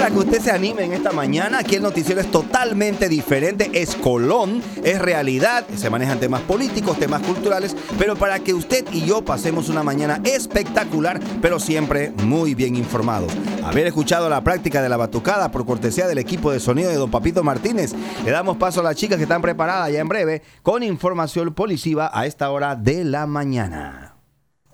para que usted se anime en esta mañana. Aquí el noticiero es totalmente diferente, es Colón, es realidad, se manejan temas políticos, temas culturales, pero para que usted y yo pasemos una mañana espectacular, pero siempre muy bien informados. Haber escuchado la práctica de la batucada por cortesía del equipo de sonido de don Papito Martínez. Le damos paso a las chicas que están preparadas ya en breve con información policiva a esta hora de la mañana.